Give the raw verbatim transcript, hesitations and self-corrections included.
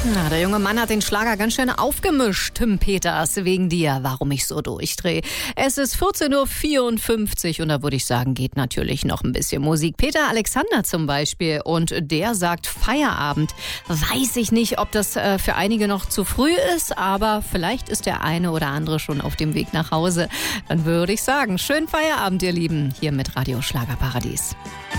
Na, der junge Mann hat den Schlager ganz schön aufgemischt. Tim Peters, wegen dir, warum ich so durchdrehe. Es ist vierzehn Uhr vierundfünfzig und da würde ich sagen, geht natürlich noch ein bisschen Musik. Peter Alexander zum Beispiel, und der sagt Feierabend. Weiß ich nicht, ob das äh, für einige noch zu früh ist, aber vielleicht ist der eine oder andere schon auf dem Weg nach Hause. Dann würde ich sagen, schönen Feierabend, ihr Lieben, hier mit Radio Schlagerparadies.